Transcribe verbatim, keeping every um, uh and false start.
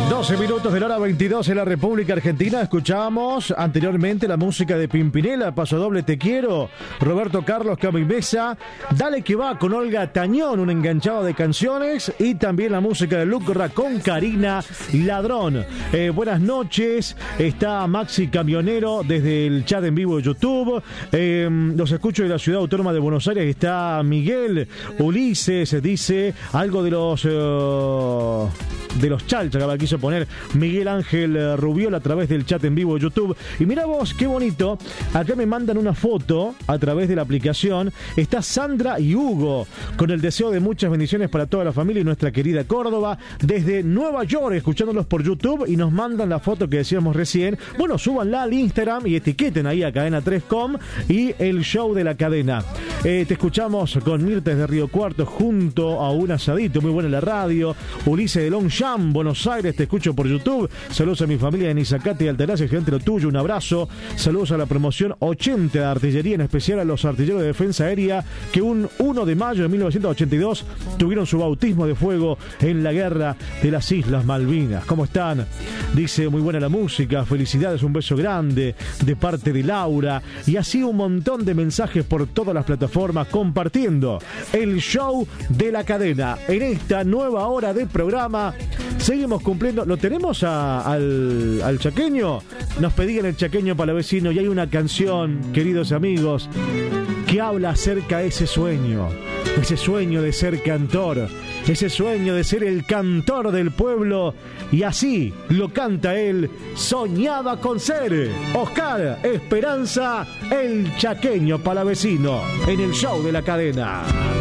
doce minutos de la hora veintidós en la República Argentina. Escuchábamos anteriormente la música de Pimpinela, Paso Doble Te Quiero, Roberto Carlos Camimesa, Dale que va con Olga Tañón, un enganchado de canciones, y también la música de Lucra con Karina Ladrón. Eh, buenas noches, está Maxi Camionero desde el chat en vivo de YouTube. Eh, los escucho de la Ciudad Autónoma de Buenos Aires. Está Miguel Ulises, dice algo de los... Uh, de los Chalcha, que quiso poner Miguel Ángel Rubiola a través del chat en vivo de YouTube. Y mirá vos, qué bonito, acá me mandan una foto a través de la aplicación. Está Sandra y Hugo, con el deseo de muchas bendiciones para toda la familia y nuestra querida Córdoba, desde Nueva York, escuchándolos por YouTube, y nos mandan la foto que decíamos recién. Bueno, súbanla al Instagram y etiqueten ahí a Cadena tres punto com y el show de la cadena. Eh, te escuchamos con Mirtes de Río Cuarto junto a un asadito, muy buena la radio. Ulises de Longchamp, Buenos Aires, te escucho por YouTube. Saludos a mi familia en Izacate y Altagracia, gigante lo tuyo, un abrazo. Saludos a la promoción ochenta de artillería, en especial a los artilleros de defensa aérea que un uno de mayo de mil novecientos ochenta y dos tuvieron su bautismo de fuego en la guerra de las Islas Malvinas. ¿Cómo están? Dice, muy buena la música, felicidades, un beso grande de parte de Laura, y así un montón de mensajes por todas las plataformas compartiendo el show de la cadena en esta nueva hora de programa. Seguimos cumpliendo. ¿Lo tenemos a, al, al chaqueño? Nos pedían el chaqueño palavecino y hay una canción, queridos amigos, que habla acerca de ese sueño. Ese sueño de ser cantor. Ese sueño de ser el cantor del pueblo. Y así lo canta él. Soñaba con ser Oscar Esperanza, el chaqueño palavecino, en el show de la cadena.